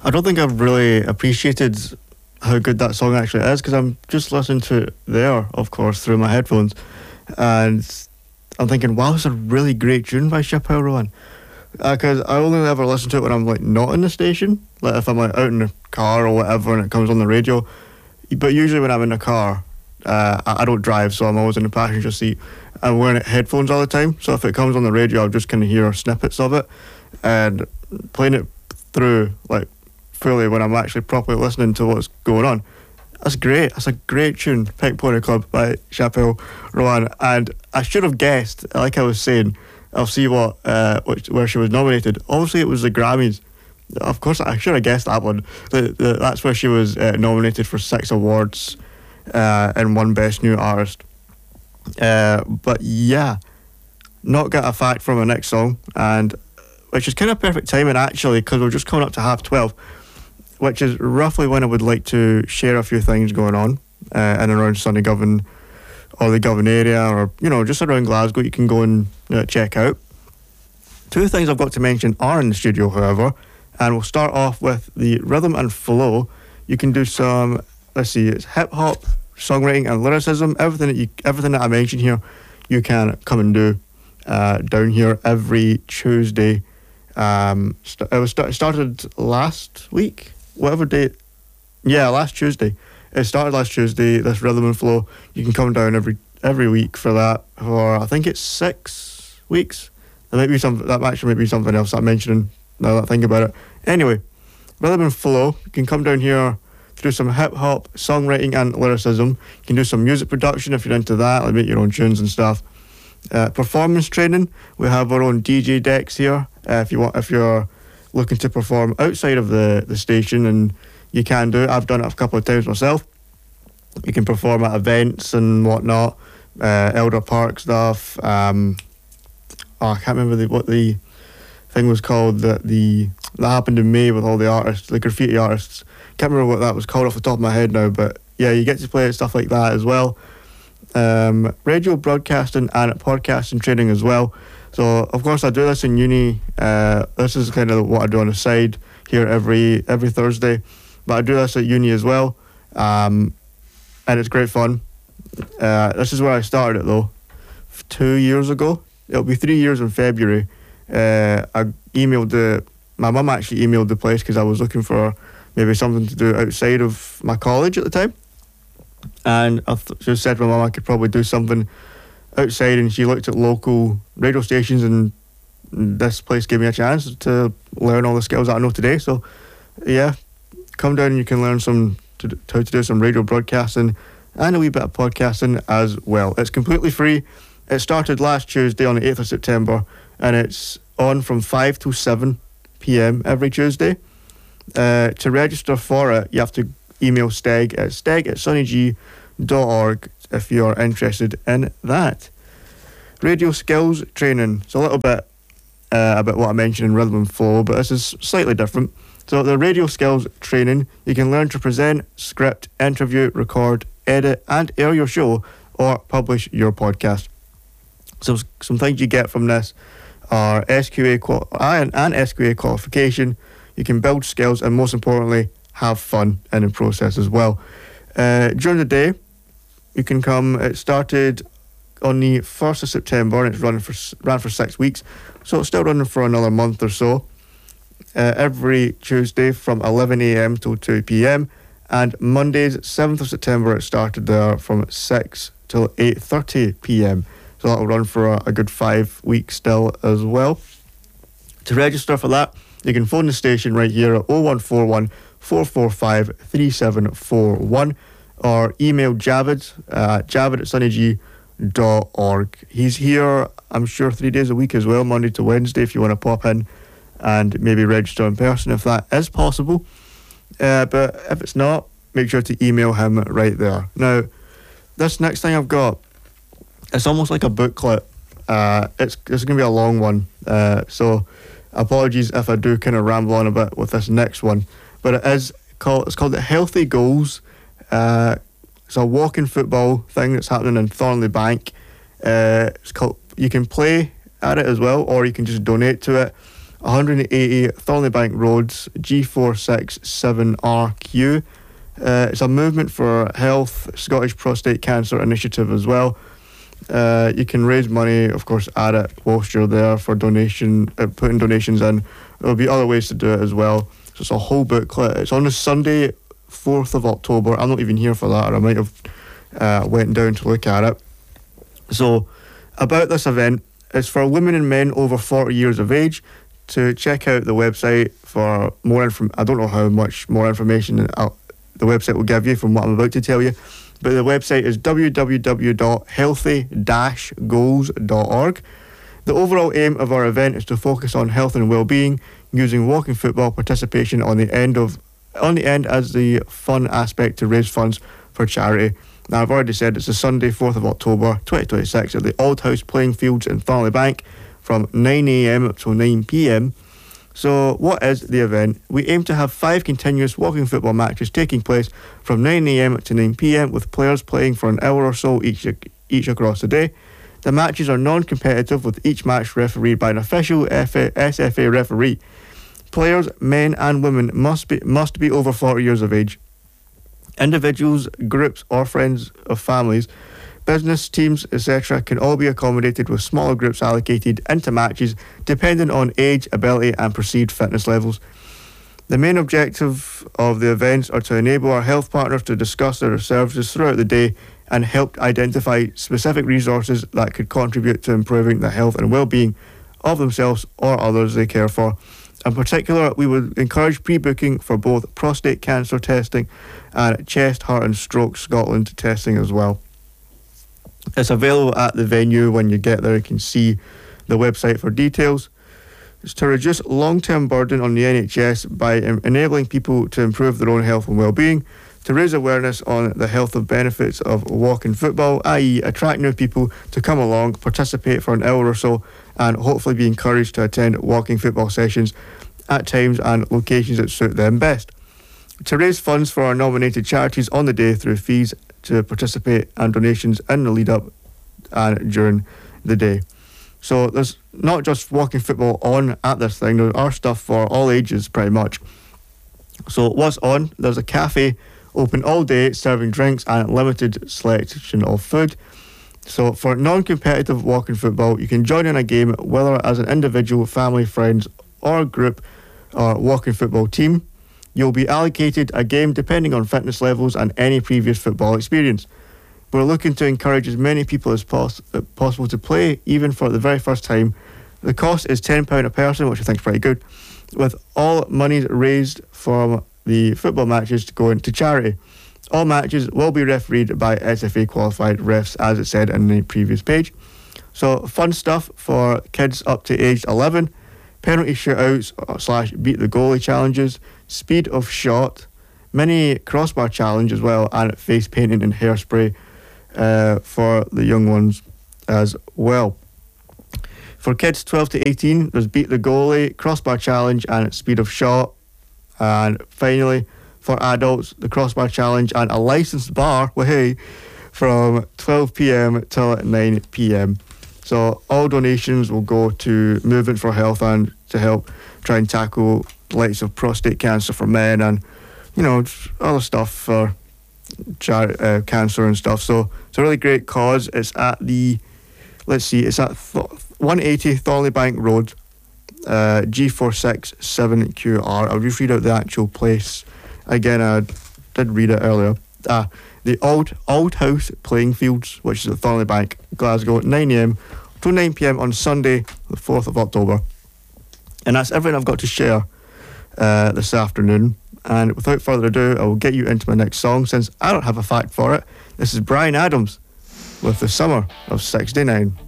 I don't think I've really appreciated how good that song actually is, because I'm just listening to it there, of course, through my headphones, and I'm thinking, wow, it's a really great tune by Chappell Rowan. Because I only ever listen to it when I'm like not in the station, like if I'm like out in the car or whatever and it comes on the radio. But usually when I'm in the car, I don't drive, so I'm always in the passenger seat. I'm wearing headphones all the time, so if it comes on the radio, I'll just kind of hear snippets of it, and playing it through like fully when I'm actually properly listening to what's going on. That's great. That's a great tune, Pink Pony Club by Chappell Rowan. And I should have guessed, like I was saying, I'll see where she was nominated. Obviously, it was the Grammys. Of course, I should have guessed that one. That's where she was nominated for 6 awards and won Best New Artist. But yeah, not get a fact from her next song, and which is kind of perfect timing actually, because we're just coming up to 12:30, which is roughly when I would like to share a few things going on in and around Sunnygovan or the Govan area, or just around Glasgow. You can go and check out. 2 things I've got to mention are in the studio, however, and we'll start off with the rhythm and flow. You can do some, let's see, it's hip hop, songwriting and lyricism. Everything that I mentioned here, you can come and do down here every Tuesday. It started last week, whatever date. Yeah, last Tuesday. It started last Tuesday, this rhythm and flow. You can come down every week for that, for I think it's 6 weeks. That actually might be something else I'm mentioning now that I think about it. Anyway, rhythm and flow. You can come down here to do some hip hop, songwriting and lyricism. You can do some music production if you're into that, like make your own tunes and stuff. Performance training. We have our own DJ decks here. If you're looking to perform outside of the station, and you can do it. I've done it a couple of times myself. You can perform at events and whatnot, Elder Park stuff. I can't remember what the thing was called that happened in May with all the artists, the graffiti artists. Can't remember what that was called off the top of my head now, but yeah, you get to play stuff like that as well. Radio broadcasting and podcasting training as well. So of course I do this in uni. This is kind of what I do on the side here every Thursday, but I do this at uni as well, and it's great fun. This is where I started it though, 2 years ago. It'll be 3 years in February. I emailed my mum actually emailed the place because I was looking for maybe something to do outside of my college at the time, and I just said to my mum I could probably do something outside, and she looked at local radio stations, and this place gave me a chance to learn all the skills that I know today. So yeah, come down and you can learn how to do some radio broadcasting and a wee bit of podcasting as well. It's completely free. It started last Tuesday on the 8th of September, and it's on from 5 to 7 p.m. every Tuesday. To register for it, you have to email Steg at steg@sunnyg.org if you're interested in that. Radio skills training. It's a little bit about what I mentioned in rhythm and flow, but this is slightly different. So the radio skills training, you can learn to present, script, interview, record, edit and air your show or publish your podcast. So some things you get from this are SQA and SQA qualification. You can build skills and most importantly have fun in the process as well. During the day you can come. It started on the 1st of September and it's ran for 6 weeks, so it's still running for another month or so. Every Tuesday from 11 a.m. till 2 p.m. and Mondays 7th of September it started there from 6 till 8:30 p.m. So that'll run for a good 5 weeks still as well. To register for that, you can phone the station right here at 0141 445 3741 or email Javid at javid@sunnyg.org. He's here, I'm sure, 3 days a week as well, Monday to Wednesday, if you want to pop in and maybe register in person if that is possible. But if it's not, make sure to email him right there. Now, this next thing I've got, it's almost like a booklet. It's going to be a long one, so apologies if I do kind of ramble on a bit with this next one. But it's called the Healthy Goals. It's a walking football thing that's happening in Thornley Bank. You can play at it as well, or you can just donate to it. 180 Thornley Bank Roads, G467RQ. It's a Movement for Health Scottish Prostate Cancer Initiative as well. You can raise money, of course, at it whilst you're there for donation, putting donations in. There'll be other ways to do it as well. So it's a whole booklet. It's on a Sunday, 4th of October. I'm not even here for that, or I might have went down to look at it. So about this event, it's for women and men over 40 years of age. To check out the website for more I don't know how much more information the website will give you from what I'm about to tell you, but the website is www.healthy-goals.org. The overall aim of our event is to focus on health and well-being, using walking football participation on the end as the fun aspect to raise funds for charity. Now, I've already said it's a Sunday, 4th of October 2026 at the Old House Playing Fields in Thornley Bank from 9 a.m. to 9 p.m. So what is the event? We aim to have 5 continuous walking football matches taking place from 9 a.m. to 9 p.m. with players playing for an hour or so each across the day. The matches are non-competitive, with each match refereed by an official SFA referee. Players, men and women, must be over 40 years of age. Individuals, groups or friends of families, business teams, etc. can all be accommodated, with smaller groups allocated into matches depending on age, ability and perceived fitness levels. The main objective of the events are to enable our health partners to discuss their services throughout the day and help identify specific resources that could contribute to improving the health and well-being of themselves or others they care for. In particular, we would encourage pre-booking for both prostate cancer testing and chest, heart and stroke Scotland testing as well. It's available at the venue. When you get there, you can see the website for details. It's to reduce long-term burden on the NHS by enabling people to improve their own health and well-being, to raise awareness on the health of benefits of walking football, i.e. attract new people to come along, participate for an hour or so, and hopefully be encouraged to attend walking football sessions at times and locations that suit them best. To raise funds for our nominated charities on the day through fees to participate and donations in the lead up and during the day. So there's not just walking football on at this thing, there are stuff for all ages pretty much. So what's on? There's a cafe open all day serving drinks and limited selection of food. So for non-competitive walking football, you can join in a game whether as an individual, family, friends or group or walking football team. You'll be allocated a game depending on fitness levels and any previous football experience. We're looking to encourage as many people as possible to play, even for the very first time. The cost is £10 a person, which I think is pretty good, with all monies raised from the football matches to go into charity. All matches will be refereed by SFA qualified refs, as it said in the previous page. So fun stuff for kids up to age 11. Penalty shootouts / beat the goalie challenges, speed of shot, mini crossbar challenge as well, and face painting and hairspray for the young ones as well. For kids 12 to 18, there's beat the goalie, crossbar challenge and speed of shot. And finally, for adults, the crossbar challenge and a licensed bar from 12 p.m. till 9 p.m. So all donations will go to Movement for Health and to help try and tackle the likes of prostate cancer for men and, other stuff for cancer and stuff. So it's a really great cause. It's at 180 Thornley Bank Road, G467QR. I'll just read out the actual place. Again, I did read it earlier. The Old House Playing Fields, which is at Thornley Bank, Glasgow, 9 a.m. to 9 p.m. on Sunday, the 4th of October. And that's everything I've got to share this afternoon. And without further ado, I will get you into my next song, since I don't have a fact for it. This is Bryan Adams with The Summer of '69.